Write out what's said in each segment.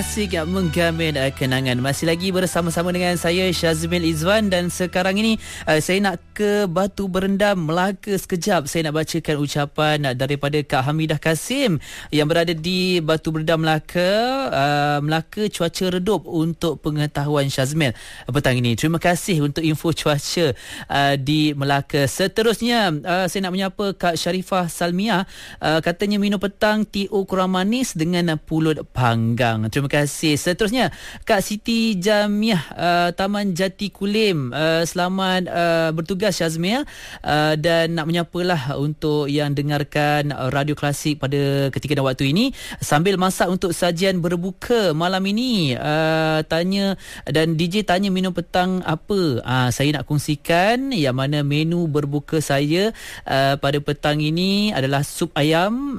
Asik menggamin kenangan. Masih lagi bersama-sama dengan saya Syazmil Izwan, dan sekarang ini saya nak ke Batu Berendam, Melaka sekejap. Saya nak bacakan ucapan daripada Kak Hamidah Kasim yang berada di Batu Berendam, Melaka. Melaka cuaca redup untuk pengetahuan Syazmil petang ini. Terima kasih untuk info cuaca di Melaka. Seterusnya saya nak menyapa Kak Sharifah Salmiah. Katanya minum petang TO kurang manis dengan pulut panggang. Terima kasih. Seterusnya Kak Siti Jamiah Taman Jati Kulim. Selamat bertugas Syazmil, dan nak menyapalah untuk yang dengarkan Radio Klasik pada ketika dan waktu ini sambil masak untuk sajian berbuka malam ini. Tanya, dan DJ tanya minum petang apa. Saya nak kongsikan yang mana menu berbuka saya pada petang ini adalah sup ayam,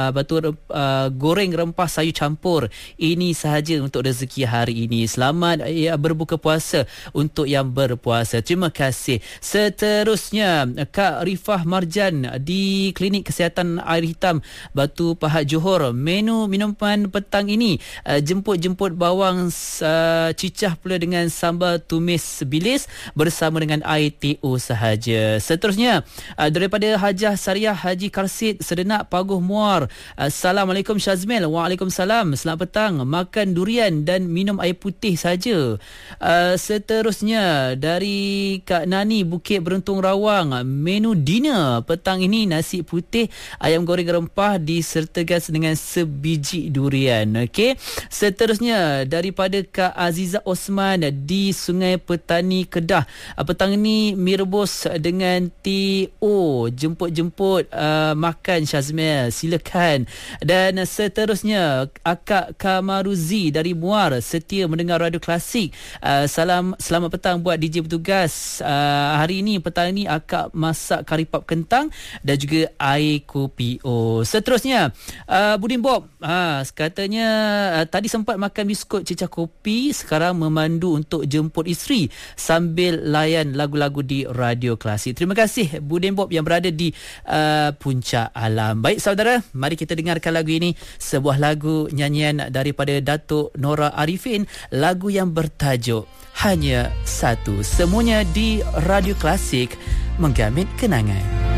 goreng rempah sayur campur. Ini sahaja untuk rezeki hari ini. Selamat berbuka puasa untuk yang berpuasa. Terima kasih. Seterusnya Kak Rifah Marjan di Klinik Kesihatan Air Hitam Batu Pahat Johor. Menu minuman petang ini jemput-jemput bawang cicah pula dengan sambal tumis bilis bersama dengan air TO sahaja. Seterusnya daripada Hajah Sariah Haji Karsid Sedenak Paguh Muar. Assalamualaikum Syazmil. Waalaikumsalam. Selamat petang. Makan durian dan minum air putih saja. Seterusnya dari Kak Nani Bukit Beruntung Rawang. Menu dinner petang ini nasi putih, ayam goreng rempah disertakan dengan sebiji durian. Okey. Seterusnya daripada Kak Aziza Osman di Sungai Petani Kedah. Petang ini mi rebus dengan TO. Jemput-jemput makan Syazmil. Silakan. Dan seterusnya Akak Kamaruzi dari Muar, setia mendengar Radio Klasik. Selamat petang buat DJ bertugas. Hari ini petang ini akak masak kari pap kentang dan juga air kopi. Seterusnya Budin Bob katanya tadi sempat makan biskut cecah kopi, sekarang memandu untuk jemput isteri sambil layan lagu-lagu di Radio Klasik. Terima kasih Budin Bob yang berada di Puncak Alam. Baik saudara, mari kita dengarkan lagu ini, sebuah lagu nyanyian daripada Datuk Nora Arifin, lagu yang bertajuk Hanya Satu. Semuanya di Radio Klasik, menggamit kenangan.